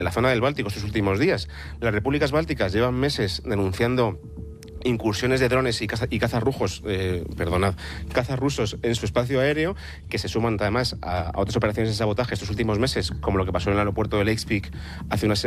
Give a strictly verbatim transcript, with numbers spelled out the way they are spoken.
la zona del Báltico estos últimos días. Las repúblicas bálticas llevan meses denunciando incursiones de drones y, caza, y cazas rujos, eh, perdonad, cazas rusos en su espacio aéreo, que se suman además a, a otras operaciones de sabotaje estos últimos meses, como lo que pasó en el aeropuerto de Leipzig hace unas